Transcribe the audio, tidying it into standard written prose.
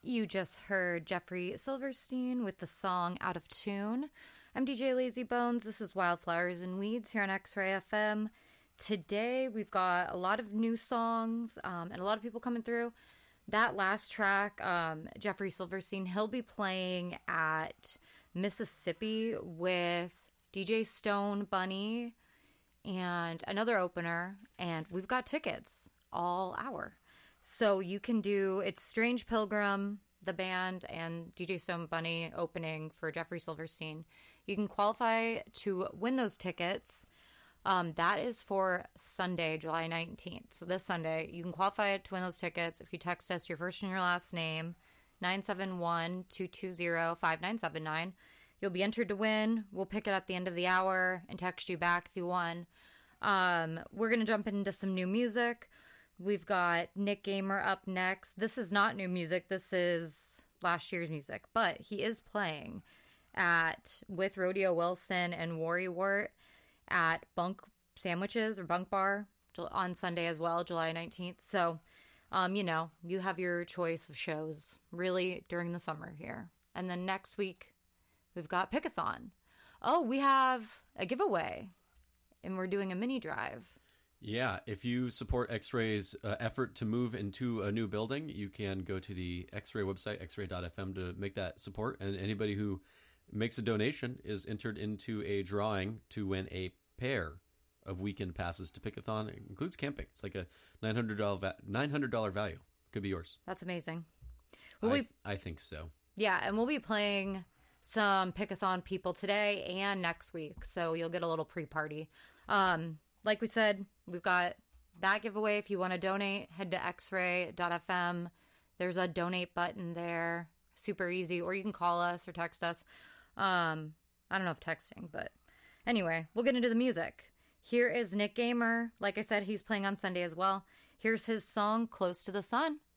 You just heard Jeffrey Silverstein with the song Out of Tune. I'm DJ Lazy Bones. This is Wildflowers and Weeds here on X-Ray FM. Today we've got a lot of new songs and a lot of people coming through. That last track, Jeffrey Silverstein, he'll be playing at Mississippi with DJ Stone Bunny and another opener. And we've got tickets all hour. So you can do, it's Strange Pilgrim, the band, and DJ Stone Bunny opening for Jeffrey Silverstein. You can qualify to win those tickets. That is for Sunday, July 19th. So this Sunday, you can qualify to win those tickets if you text us your first and your last name, 971-220-5979. You'll be entered to win. We'll pick it at the end of the hour and text you back if you won. We're going to jump into some new music. We've got Nick Gamer up next. This is not new music. This is last year's music. But he is playing with Rodeo Wilson and Worrywart at Bunk Sandwiches or Bunk Bar on Sunday as well, July 19th. So, you have your choice of shows really during the summer here. And then next week, we've got Pickathon. Oh, we have a giveaway. And we're doing a mini drive. Yeah, if you support X-Ray's effort to move into a new building, you can go to the X-Ray website, xray.fm, to make that support. And anybody who makes a donation is entered into a drawing to win a pair of weekend passes to Pickathon. It includes camping. It's like a $900 value. Could be yours. That's amazing. I think so. Yeah, and we'll be playing some Pickathon people today and next week, so you'll get a little pre-party. Like we said, we've got that giveaway. If you want to donate, head to xray.fm. There's a donate button there. Super easy. Or you can call us or text us. I don't know if texting, but anyway, we'll get into the music. Here is Nick Gamer. Like I said, he's playing on Sunday as well. Here's his song, Close to the Sun.